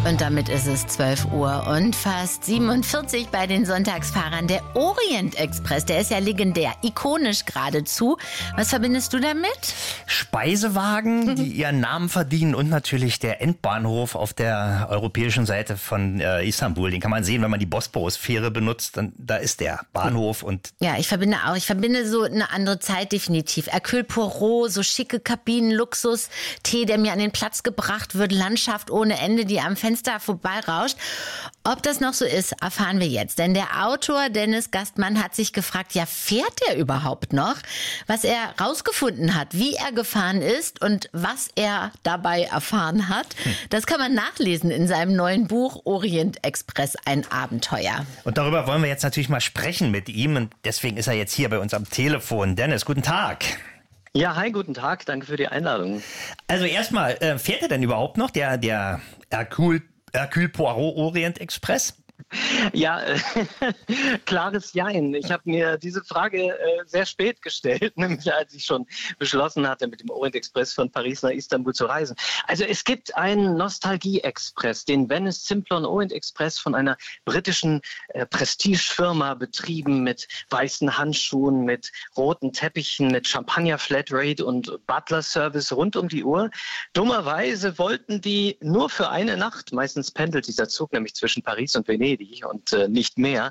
Und damit ist es 12 Uhr und fast 47 bei den Sonntagsfahrern. Der Orient Express, der ist ja legendär, ikonisch geradezu. Was verbindest du damit? Speisewagen, die ihren Namen verdienen und natürlich der Endbahnhof auf der europäischen Seite von Istanbul. Den kann man sehen, wenn man die Bosporus-Fähre benutzt. Dann, da ist der Bahnhof. Und ja, ich verbinde so eine andere Zeit definitiv. Hercule Poirot, so schicke Kabinen, Luxus, Tee, der mir an den Platz gebracht wird, Landschaft ohne Ende, die am Fenster vorbeirauscht. Ob das noch so ist, erfahren wir jetzt. Denn der Autor Dennis Gastmann hat sich gefragt, ja, fährt er überhaupt noch? Was er rausgefunden hat, wie er gefahren ist und was er dabei erfahren hat, das kann man nachlesen in seinem neuen Buch Orient Express, ein Abenteuer. Und darüber wollen wir jetzt natürlich mal sprechen mit ihm. Und deswegen ist er jetzt hier bei uns am Telefon. Dennis, guten Tag. Ja, hi, guten Tag. Danke für die Einladung. Also erstmal, fährt er denn überhaupt noch, der Hercule Poirot Orient Express? Ja, klares Jein. Ich habe mir diese Frage sehr spät gestellt, nämlich als ich schon beschlossen hatte, mit dem Orient Express von Paris nach Istanbul zu reisen. Also es gibt einen Nostalgie-Express, den Venice Simplon Orient Express von einer britischen Prestigefirma betrieben mit weißen Handschuhen, mit roten Teppichen, mit Champagner-Flatrate und Butler-Service rund um die Uhr. Dummerweise wollten die nur für eine Nacht, meistens pendelt dieser Zug nämlich zwischen Paris und Venedig, und nicht mehr,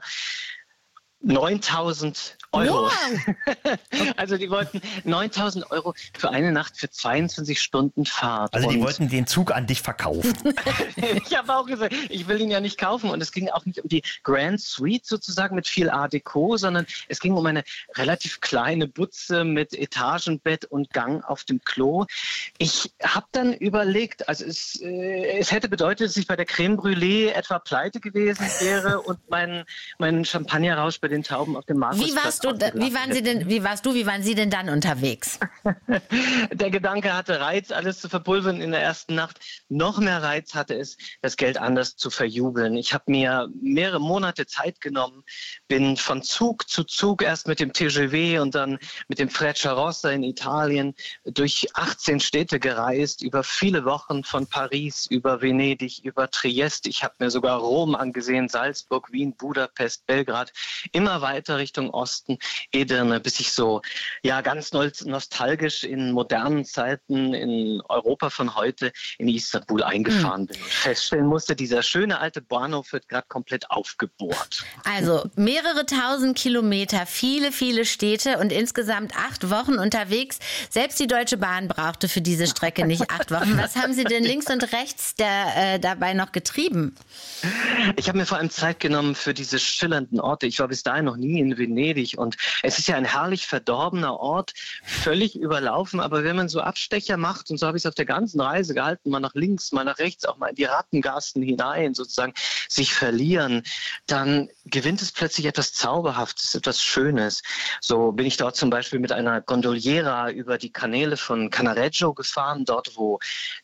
9.000 Euro. Wow. Also die wollten 9.000 Euro für eine Nacht für 22 Stunden Fahrt. Also die wollten den Zug an dich verkaufen. Ich habe auch gesagt, ich will ihn ja nicht kaufen. Und es ging auch nicht um die Grand Suite sozusagen mit viel Art Deco, sondern es ging um eine relativ kleine Butze mit Etagenbett und Gang auf dem Klo. Ich habe dann überlegt, also es hätte bedeutet, dass ich bei der Crème Brûlée etwa pleite gewesen wäre und mein Champagnerrausch bei den Tauben auf dem Markusplatz. Wie waren Sie denn dann unterwegs? Der Gedanke hatte Reiz, alles zu verpulvern in der ersten Nacht. Noch mehr Reiz hatte es, das Geld anders zu verjubeln. Ich habe mir mehrere Monate Zeit genommen, bin von Zug zu Zug erst mit dem TGV und dann mit dem Frecciarossa in Italien durch 18 Städte gereist, über viele Wochen von Paris über Venedig, über Triest. Ich habe mir sogar Rom angesehen, Salzburg, Wien, Budapest, Belgrad, immer weiter Richtung Osten, Edirne, bis ich so ganz nostalgisch in modernen Zeiten in Europa von heute in Istanbul eingefahren bin und feststellen musste, dieser schöne alte Bahnhof wird gerade komplett aufgebohrt. Also mehrere tausend Kilometer, viele, viele Städte und insgesamt 8 Wochen unterwegs. Selbst die Deutsche Bahn brauchte für diese Strecke nicht 8 Wochen. Was haben Sie denn links und rechts dabei noch getrieben? Ich habe mir vor allem Zeit genommen für diese schillernden Orte. Ich war bis dahin noch nie in Venedig und es ist ja ein herrlich verdorbener Ort, völlig überlaufen, aber wenn man so Abstecher macht, und so habe ich es auf der ganzen Reise gehalten, mal nach links, mal nach rechts, auch mal in die Rattengassen hinein sozusagen, sich verlieren, dann gewinnt es plötzlich etwas Zauberhaftes, etwas Schönes. So bin ich dort zum Beispiel mit einer Gondoliera über die Kanäle von Cannaregio gefahren, dort wo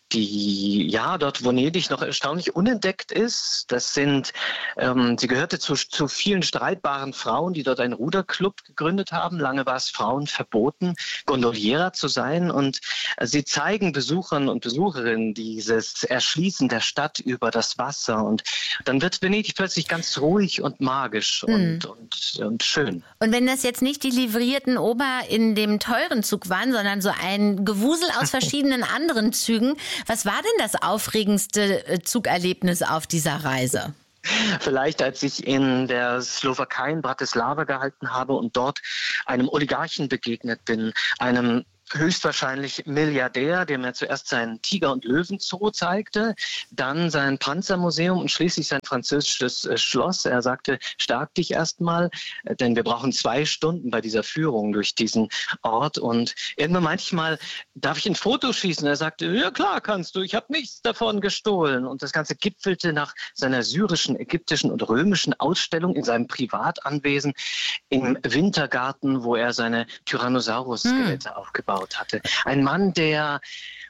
Venedig noch erstaunlich unentdeckt ist. Das sind, sie gehörte zu vielen streitbaren Frauen, die dort einen Ruderclub gegründet haben. Lange war es Frauen verboten, Gondoliera zu sein. Und sie zeigen Besuchern und Besucherinnen dieses Erschließen der Stadt über das Wasser. Und dann wird Venedig plötzlich ganz ruhig und magisch und schön. Und wenn das jetzt nicht die livrierten Ober in dem teuren Zug waren, sondern so ein Gewusel aus verschiedenen anderen Zügen, was war denn das aufregendste Zugerlebnis auf dieser Reise? Vielleicht, als ich in der Slowakei in Bratislava gehalten habe und dort einem Oligarchen begegnet bin, einem höchstwahrscheinlich Milliardär, der mir zuerst seinen Tiger- und Löwenzoo zeigte, dann sein Panzermuseum und schließlich sein französisches Schloss. Er sagte, stärk dich erstmal, denn wir brauchen 2 Stunden bei dieser Führung durch diesen Ort. Und irgendwann meinte ich mal, darf ich ein Foto schießen? Er sagte, ja klar kannst du, ich habe nichts davon gestohlen. Und das Ganze gipfelte nach seiner syrischen, ägyptischen und römischen Ausstellung in seinem Privatanwesen im Wintergarten, wo er seine Tyrannosaurus-Skelette aufgebaut hatte. Ein Mann, der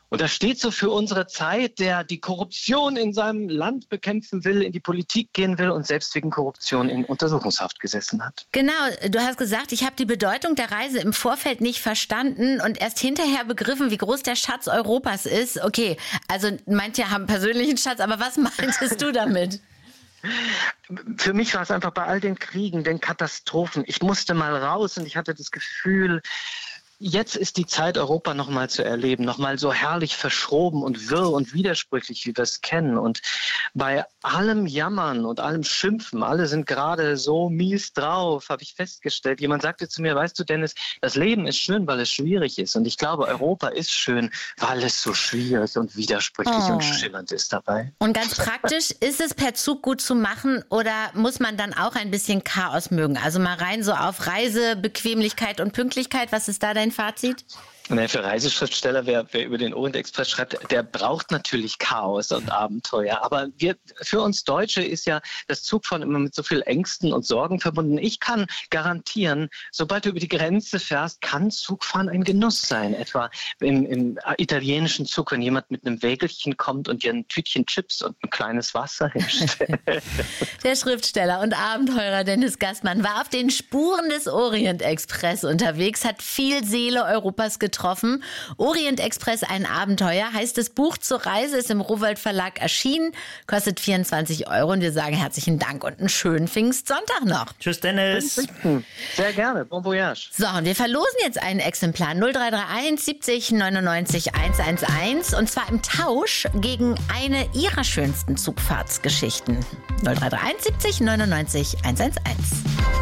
Und das steht so für unsere Zeit, der die Korruption in seinem Land bekämpfen will, in die Politik gehen will und selbst wegen Korruption in Untersuchungshaft gesessen hat. Genau, du hast gesagt, ich habe die Bedeutung der Reise im Vorfeld nicht verstanden und erst hinterher begriffen, wie groß der Schatz Europas ist. Okay, also manche haben persönlichen Schatz, aber was meintest du damit? Für mich war es einfach bei all den Kriegen, den Katastrophen. Ich musste mal raus und ich hatte das Gefühl, jetzt ist die Zeit, Europa nochmal zu erleben, nochmal so herrlich verschroben und wirr und widersprüchlich, wie wir es kennen. Und bei allem Jammern und allem Schimpfen, alle sind gerade so mies drauf, habe ich festgestellt. Jemand sagte zu mir, weißt du, Dennis, das Leben ist schön, weil es schwierig ist. Und ich glaube, Europa ist schön, weil es so schwierig und widersprüchlich und schillernd ist dabei. Und ganz praktisch, ist es per Zug gut zu machen oder muss man dann auch ein bisschen Chaos mögen? Also mal rein so auf Reisebequemlichkeit und Pünktlichkeit. Was ist da dein Fazit? Für Reiseschriftsteller, wer über den Orient-Express schreibt, der braucht natürlich Chaos und Abenteuer. Aber für uns Deutsche ist ja das Zugfahren immer mit so viel Ängsten und Sorgen verbunden. Ich kann garantieren, sobald du über die Grenze fährst, kann Zugfahren ein Genuss sein. Etwa im italienischen Zug, wenn jemand mit einem Wägelchen kommt und dir ein Tütchen Chips und ein kleines Wasser hinstellt. Der Schriftsteller und Abenteurer Dennis Gastmann war auf den Spuren des Orient-Express unterwegs, hat viel Seele Europas getroffen. Orient Express, ein Abenteuer, heißt das Buch zur Reise, ist im Rowohlt Verlag erschienen, kostet 24 € und wir sagen herzlichen Dank und einen schönen Pfingstsonntag noch. Tschüss, Dennis. Sehr gerne, bon voyage. So, und wir verlosen jetzt ein Exemplar 0331 70 99 111 und zwar im Tausch gegen eine Ihrer schönsten Zugfahrtsgeschichten. 0331 70 99 111.